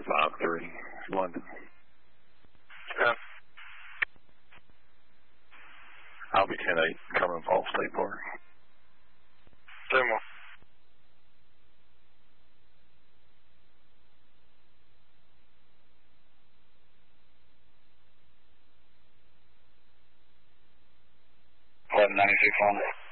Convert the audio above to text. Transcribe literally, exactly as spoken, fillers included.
five three, London. Yeah. I'll be ten eight, coming from Falls State Park. ten one. eleven ninety-six on.